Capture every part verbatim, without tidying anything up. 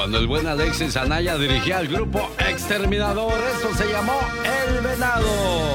Cuando el buen Alexis Anaya dirigía al grupo Exterminador, esto se llamó El Venado.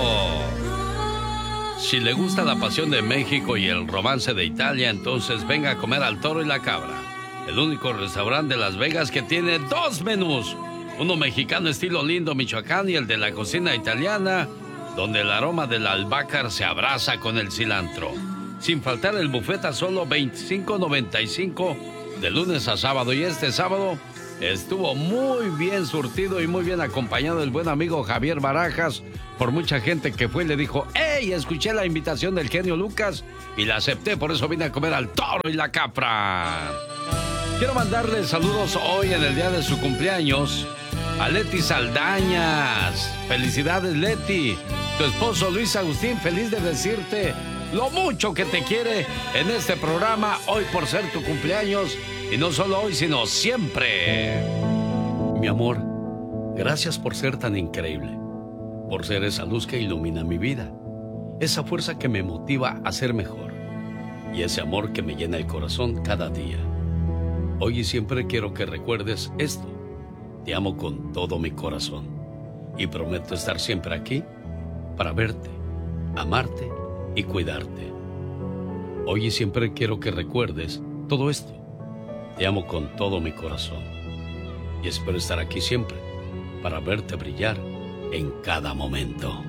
Si le gusta la pasión de México y el romance de Italia, entonces venga a comer al Toro y la Cabra, el único restaurante de Las Vegas que tiene dos menús, uno mexicano estilo Lindo, Michoacán, y el de la cocina italiana, donde el aroma del albácar se abraza con el cilantro. Sin faltar el buffet a solo veinticinco noventa y cinco de lunes a sábado. Y este sábado estuvo muy bien surtido y muy bien acompañado el buen amigo Javier Barajas por mucha gente que fue y le dijo: ¡Hey! Escuché la invitación del genio Lucas y la acepté, por eso vine a comer al Toro y la Capra. Quiero mandarle saludos hoy en el día de su cumpleaños a Leti Saldañas. Felicidades, Leti. Tu esposo Luis Agustín, feliz de decirte lo mucho que te quiere en este programa hoy por ser tu cumpleaños. Y no solo hoy, sino siempre. Mi amor, gracias por ser tan increíble, por ser esa luz que ilumina mi vida, esa fuerza que me motiva a ser mejor y ese amor que me llena el corazón cada día. Hoy y siempre quiero que recuerdes esto. Te amo con todo mi corazón y prometo estar siempre aquí para verte, amarte y cuidarte. Hoy y siempre quiero que recuerdes todo esto. Te amo con todo mi corazón y espero estar aquí siempre para verte brillar en cada momento.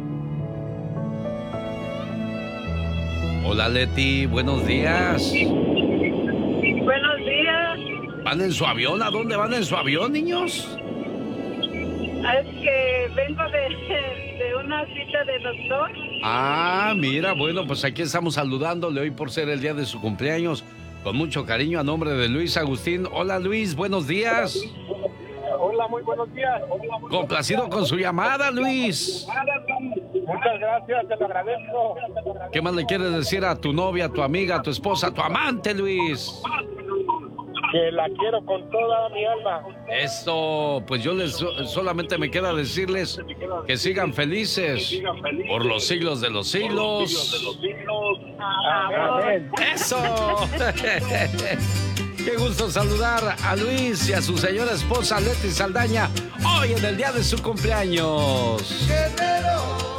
Hola, Leti, buenos días. Buenos días. ¿Van en su avión? ¿A dónde van en su avión, niños? Es que vengo de, de una cita de doctor. Ah, mira, bueno, pues aquí estamos saludándole hoy por ser el día de su cumpleaños. Con mucho cariño a nombre de Luis Agustín. Hola, Luis, buenos días. Hola, muy buenos días. Complacido con su llamada, Luis. Muchas gracias, te lo agradezco. ¿Qué más le quieres decir a tu novia, a tu amiga, a tu esposa, a tu amante, Luis? Que la quiero con toda mi alma. Eso, pues yo les solamente me queda decirles que sigan felices por los siglos de los siglos. Amén. ¡Eso! Qué gusto saludar a Luis y a su señora esposa Leti Saldaña hoy en el día de su cumpleaños. Guerrero,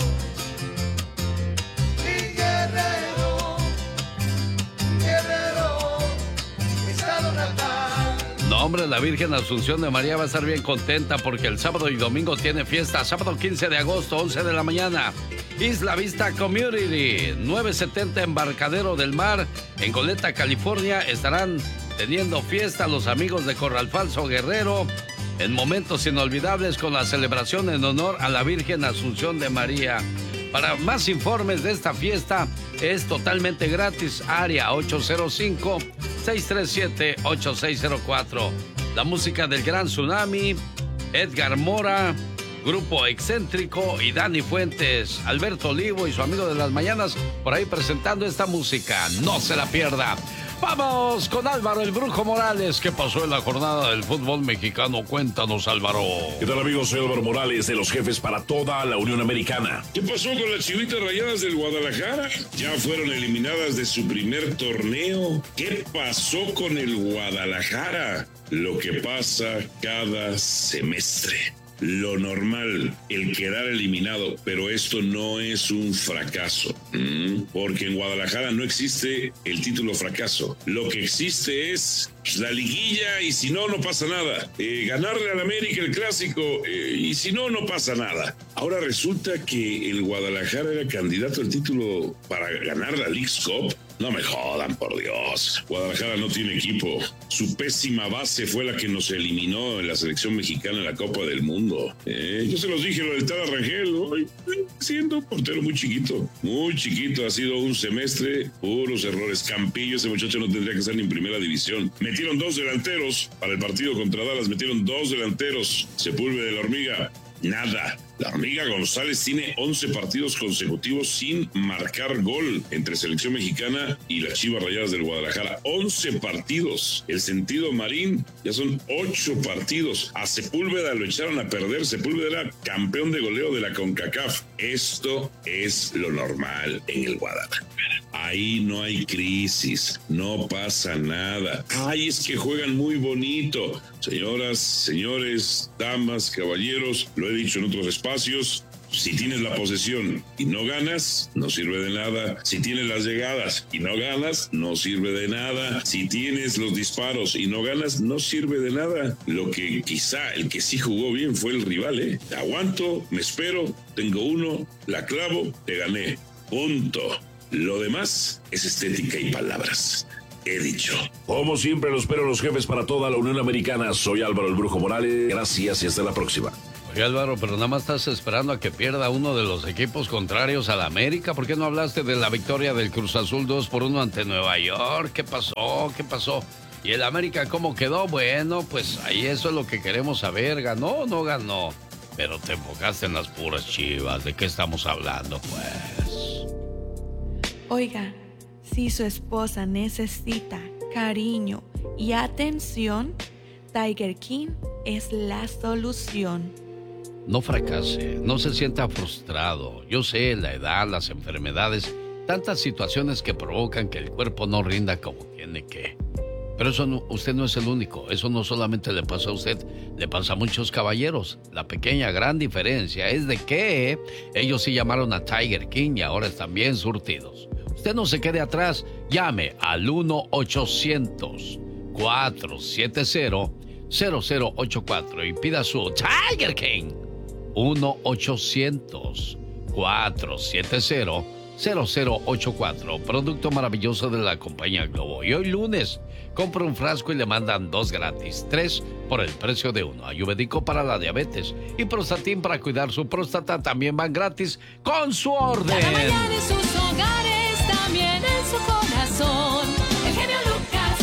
mi guerrero, guerrero, estado natal. No, hombre, la Virgen Asunción de María va a estar bien contenta porque el sábado y domingo tiene fiesta. Sábado quince de agosto, once de la mañana. Isla Vista Community, nueve setenta Embarcadero del Mar, en Goleta, California. Estarán teniendo fiesta los amigos de Corral Falso Guerrero en momentos inolvidables con la celebración en honor a la Virgen Asunción de María. Para más informes de esta fiesta es totalmente gratis. Área ocho cero cinco, seis tres siete, ocho seis cero cuatro. La música del Gran Tsunami, Edgar Mora, Grupo Excéntrico y Dani Fuentes. Alberto Olivo y su amigo de las mañanas por ahí presentando esta música. No se la pierda. Vamos con Álvaro el Brujo Morales. ¿Qué pasó en la jornada del fútbol mexicano? Cuéntanos, Álvaro. ¿Qué tal, amigos? Soy Álvaro Morales de los Jefes para toda la Unión Americana. ¿Qué pasó con las Chivitas Rayadas del Guadalajara? Ya fueron eliminadas de su primer torneo. ¿Qué pasó con el Guadalajara? Lo que pasa cada semestre. Lo normal, el quedar eliminado, pero esto no es un fracaso, ¿Mm? porque en Guadalajara no existe el título fracaso. Lo que existe es la liguilla y si no, no pasa nada. Eh, ganarle al América el clásico eh, y si no, no pasa nada. Ahora resulta que el Guadalajara era candidato al título para ganar la Leagues Cup. No me jodan, por Dios. Guadalajara no tiene equipo. Su pésima base fue la que nos eliminó en la selección mexicana en la Copa del Mundo. Eh, yo se los dije, lo del Tata Rangel, ¿no? Siendo portero muy chiquito. Muy chiquito. Ha sido un semestre, puros errores. Campillo, ese muchacho no tendría que estar ni en primera división. Metieron dos delanteros para el partido contra Dallas. Metieron dos delanteros. Sepúlveda de la Hormiga. Nada. La Hormiga González tiene once partidos consecutivos sin marcar gol entre selección mexicana y las Chivas Rayadas del Guadalajara. once partidos. El Sentido Marín ya son ocho partidos. A Sepúlveda lo echaron a perder. Sepúlveda era campeón de goleo de la CONCACAF. Esto es lo normal en el Guadalajara. Ahí no hay crisis, no pasa nada. Ay, es que juegan muy bonito. Señoras, señores, damas, caballeros, lo he dicho en otros espacios, si tienes la posesión y no ganas, no sirve de nada. Si tienes las llegadas y no ganas, no sirve de nada. Si tienes los disparos y no ganas, no sirve de nada. Lo que quizá el que sí jugó bien fue el rival, ¿eh? Te aguanto, me espero, tengo uno, la clavo, te gané. Punto. Lo demás es estética y palabras. He dicho. Como siempre, los espero los jefes para toda la Unión Americana. Soy Álvaro el Brujo Morales. Gracias y hasta la próxima. Oye, Álvaro, pero nada más estás esperando a que pierda uno de los equipos contrarios a la América. ¿Por qué no hablaste de la victoria del Cruz Azul dos por uno ante Nueva York? ¿Qué pasó? ¿Qué pasó? ¿Y el América cómo quedó? Bueno, pues ahí eso es lo que queremos saber. ¿Ganó o no ganó? Pero te enfocaste en las puras Chivas. ¿De qué estamos hablando, pues? Oiga, si su esposa necesita cariño y atención, Tiger King es la solución. No fracase, no se sienta frustrado. Yo sé, la edad, las enfermedades, tantas situaciones que provocan que el cuerpo no rinda como tiene que. Pero eso no, usted no es el único. Eso no solamente le pasa a usted, le pasa a muchos caballeros. La pequeña gran diferencia es de que ellos sí llamaron a Tiger King y ahora están bien surtidos. Usted no se quede atrás. Llame al uno ochocientos, cuatro siete cero, cero cero ocho cuatro y pida su Tiger King. uno ochocientos, cuatro siete cero, cero cero ocho cuatro. Producto maravilloso de la compañía Globo. Y hoy lunes, compra un frasco y le mandan dos gratis. Tres por el precio de uno. Ayurvédico para la diabetes y Prostatin para cuidar su próstata también van gratis con su orden. Cada mañana en sus hogares, también en su corazón. El genio Lucas.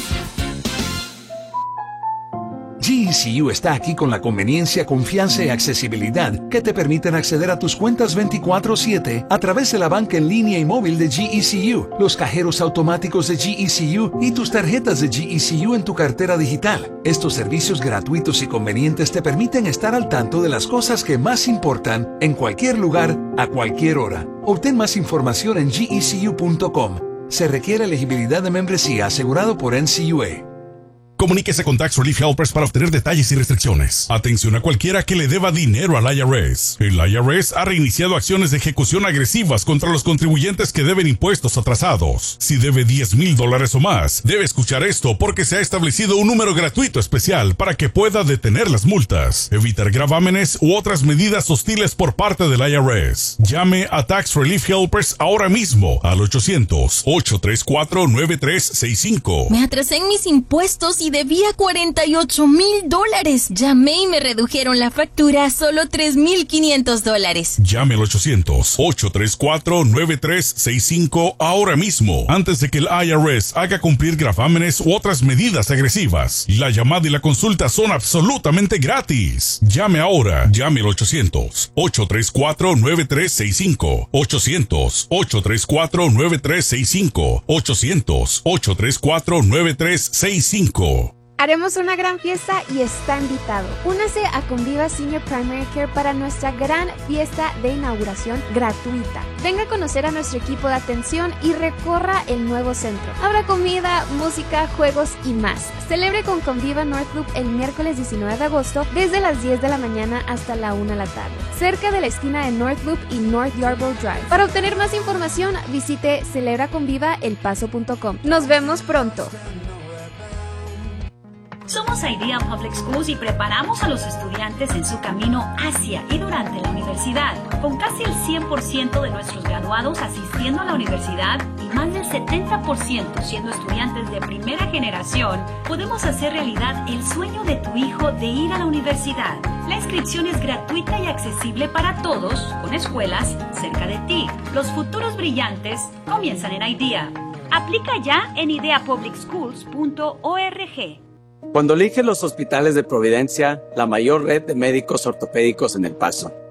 G E C U está aquí con la conveniencia, confianza y accesibilidad que te permiten acceder a tus cuentas veinticuatro siete a través de la banca en línea y móvil de G E C U, los cajeros automáticos de G E C U y tus tarjetas de G E C U en tu cartera digital. Estos servicios gratuitos y convenientes te permiten estar al tanto de las cosas que más importan en cualquier lugar, a cualquier hora. Obtén más información en G E C U punto com. Se requiere elegibilidad de membresía asegurado por N C U A. Comuníquese con Tax Relief Helpers para obtener detalles y restricciones. Atención a cualquiera que le deba dinero al I R S. El I R S ha reiniciado acciones de ejecución agresivas contra los contribuyentes que deben impuestos atrasados. Si debe diez mil dólares o más, debe escuchar esto porque se ha establecido un número gratuito especial para que pueda detener las multas, evitar gravámenes u otras medidas hostiles por parte del I R S. Llame a Tax Relief Helpers ahora mismo al ochocientos, ocho tres cuatro, nueve tres seis cinco. Me atrasé en mis impuestos y debía cuarenta y ocho mil dólares. Llamé y me redujeron la factura a solo tres mil quinientos dólares. Llame al ochocientos, ocho tres cuatro, nueve tres seis cinco ahora mismo, antes de que el I R S haga cumplir gravámenes u otras medidas agresivas. La llamada y la consulta son absolutamente gratis. Llame ahora. Llame al ochocientos, ocho tres cuatro, nueve tres seis cinco. ochocientos, ocho tres cuatro, nueve tres seis cinco. ochocientos, ocho tres cuatro, nueve tres seis cinco. Haremos una gran fiesta y está invitado. Únase a Conviva Senior Primary Care para nuestra gran fiesta de inauguración gratuita. Venga a conocer a nuestro equipo de atención y recorra el nuevo centro. Habrá comida, música, juegos y más. Celebre con Conviva North Loop el miércoles diecinueve de agosto desde las diez de la mañana hasta la una de la tarde, cerca de la esquina de North Loop y North Yarborough Drive. Para obtener más información, visite celebra conviva el paso punto com. Nos vemos pronto. Somos Idea Public Schools y preparamos a los estudiantes en su camino hacia y durante la universidad. Con casi el cien por ciento de nuestros graduados asistiendo a la universidad y más del setenta por ciento siendo estudiantes de primera generación, podemos hacer realidad el sueño de tu hijo de ir a la universidad. La inscripción es gratuita y accesible para todos, con escuelas cerca de ti. Los futuros brillantes comienzan en Idea. Aplica ya en idea public schools punto org. Cuando elige los hospitales de Providencia, la mayor red de médicos ortopédicos en El Paso,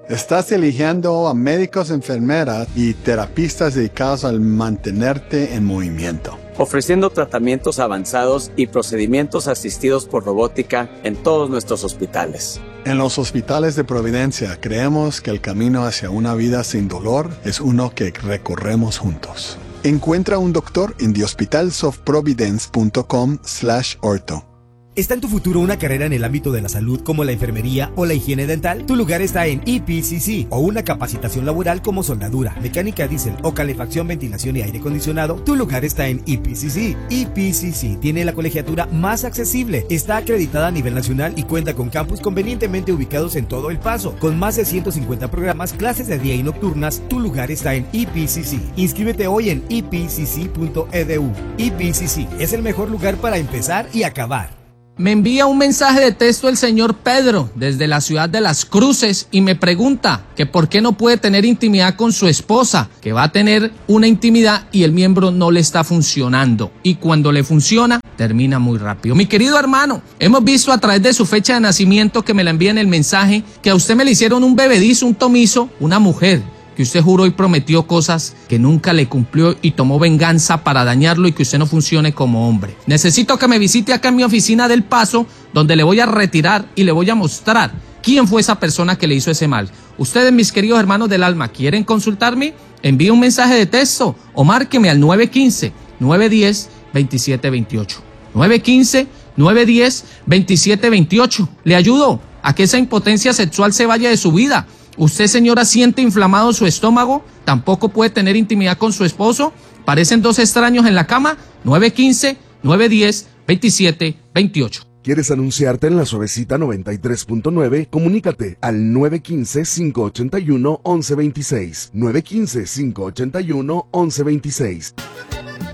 Estás eligiendo a médicos, enfermeras y terapistas dedicados al mantenerte en movimiento, ofreciendo tratamientos avanzados y procedimientos asistidos por robótica en todos nuestros hospitales. En los hospitales de Providencia creemos que el camino hacia una vida sin dolor es uno que recorremos juntos. Encuentra un doctor en the hospitals of providence punto com slash ortho. ¿Está en tu futuro una carrera en el ámbito de la salud como la enfermería o la higiene dental? Tu lugar está en E P C C, o una capacitación laboral como soldadura, mecánica diésel o calefacción, ventilación y aire acondicionado. Tu lugar está en E P C C. E P C C tiene la colegiatura más accesible, está acreditada a nivel nacional y cuenta con campus convenientemente ubicados en todo El Paso. Con más de ciento cincuenta programas, clases de día y nocturnas, tu lugar está en E P C C. Inscríbete hoy en e p c c punto e d u. E P C C es el mejor lugar para empezar y acabar. Me envía un mensaje de texto el señor Pedro desde la ciudad de Las Cruces y me pregunta que por qué no puede tener intimidad con su esposa, que va a tener una intimidad y el miembro no le está funcionando. Y cuando le funciona, termina muy rápido. Mi querido hermano, hemos visto a través de su fecha de nacimiento que me la envía en el mensaje que a usted me le hicieron un bebedizo, un tomizo, una mujer que usted juró y prometió cosas que nunca le cumplió y tomó venganza para dañarlo y que usted no funcione como hombre. Necesito que me visite acá en mi oficina del Paso, donde le voy a retirar y le voy a mostrar quién fue esa persona que le hizo ese mal. Ustedes, mis queridos hermanos del alma, ¿quieren consultarme? Envíe un mensaje de texto o márqueme al nueve uno cinco, nueve uno cero, dos siete dos ocho. nueve uno cinco, nueve uno cero, dos siete dos ocho. Le ayudo a que esa impotencia sexual se vaya de su vida. ¿Usted, señora, siente inflamado su estómago? ¿Tampoco puede tener intimidad con su esposo? ¿Parecen dos extraños en la cama? nueve uno cinco, nueve uno cero, dos siete dos ocho. ¿Quieres anunciarte en la Suavecita noventa y tres punto nueve? Comunícate al nueve uno cinco, cinco ocho uno, once veintiséis. nueve uno cinco, cinco ocho uno, once veintiséis.